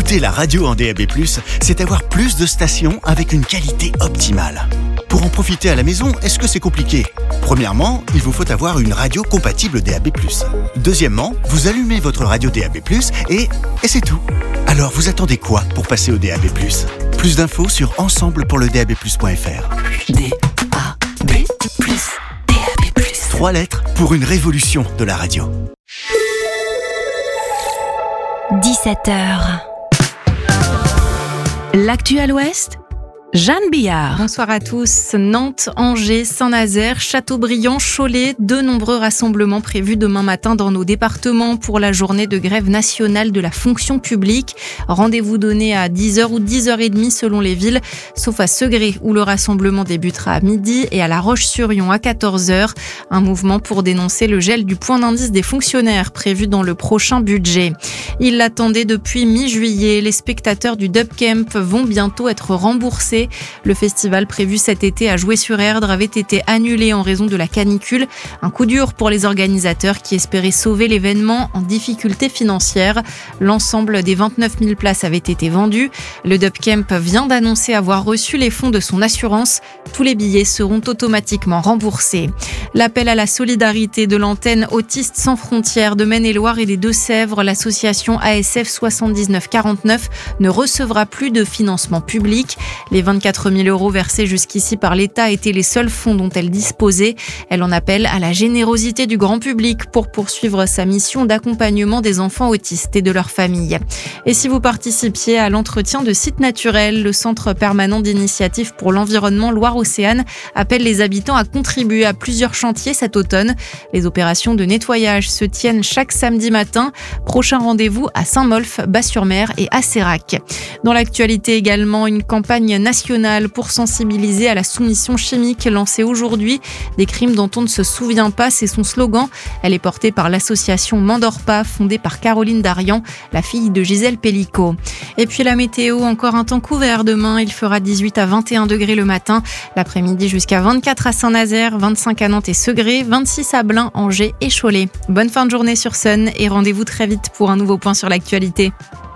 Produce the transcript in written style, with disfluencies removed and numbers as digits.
Écouter la radio en DAB+, c'est avoir plus de stations avec une qualité optimale. Pour en profiter à la maison, est-ce que c'est compliqué ? Premièrement, il vous faut avoir une radio compatible DAB+. Deuxièmement, vous allumez votre radio DAB+, et c'est tout. Alors vous attendez quoi pour passer au DAB+? Plus d'infos sur ensemblepourledab+.fr. DAB+, DAB+. 3 lettres pour une révolution de la radio. 17h. L'actu à l'Ouest, Jeanne Billard. Bonsoir à tous. Nantes, Angers, Saint-Nazaire, Châteaubriand, Cholet, de nombreux rassemblements prévus demain matin dans nos départements pour la journée de grève nationale de la fonction publique. Rendez-vous donné à 10h ou 10h30 selon les villes, sauf à Segré où le rassemblement débutera à midi et à La Roche-sur-Yon à 14h. Un mouvement pour dénoncer le gel du point d'indice des fonctionnaires prévu dans le prochain budget. Ils l'attendaient depuis mi-juillet. Les spectateurs du Dub Camp vont bientôt être remboursés. Le festival prévu cet été à Jouer-sur-Erdre avait été annulé en raison de la canicule. Un coup dur pour les organisateurs qui espéraient sauver l'événement en difficulté financière. L'ensemble des 29 000 places avait été vendu. Le Dub Camp vient d'annoncer avoir reçu les fonds de son assurance. Tous les billets seront automatiquement remboursés. L'appel à la solidarité de l'antenne Autistes sans frontières de Maine-et-Loire et des Deux-Sèvres, l'association ASF 7949 ne recevra plus de financement public. Les 24 000 € versés jusqu'ici par l'État étaient les seuls fonds dont elle disposait. Elle en appelle à la générosité du grand public pour poursuivre sa mission d'accompagnement des enfants autistes et de leurs familles. Et si vous participiez à l'entretien de sites naturels, le Centre permanent d'initiative pour l'environnement Loire-Océane appelle les habitants à contribuer à plusieurs chantiers cet automne. Les opérations de nettoyage se tiennent chaque samedi matin. Prochain rendez-vous à Saint-Molf, Bas-sur-Mer et à Sérac. Dans l'actualité également, une campagne nationale pour sensibiliser à la soumission chimique lancée aujourd'hui. Des crimes dont on ne se souvient pas, c'est son slogan. Elle est portée par l'association M'endors pas, fondée par Caroline Darian, la fille de Gisèle Pellicot. Et puis la météo, encore un temps couvert demain. Il fera 18 à 21 degrés le matin. L'après-midi jusqu'à 24 à Saint-Nazaire, 25 à Nantes et Segré, 26 à Blain, Angers et Cholet. Bonne fin de journée sur Sun et rendez-vous très vite pour un nouveau point sur l'actualité.